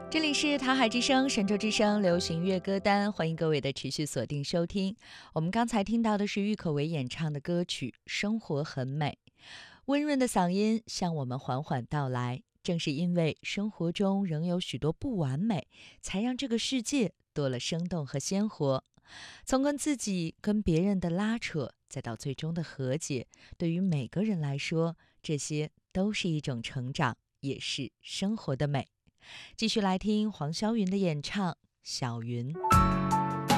这里是台海之声、神州之声流行乐歌单，欢迎各位的持续锁定收听。我们刚才听到的是郁可唯演唱的歌曲《生活很美》，温润的嗓音向我们缓缓道来。正是因为生活中仍有许多不完美，才让这个世界多了生动和鲜活。从跟自己、跟别人的拉扯，再到最终的和解，对于每个人来说，这些都是一种成长，也是生活的美。继续来听黄霄云的演唱《小云》。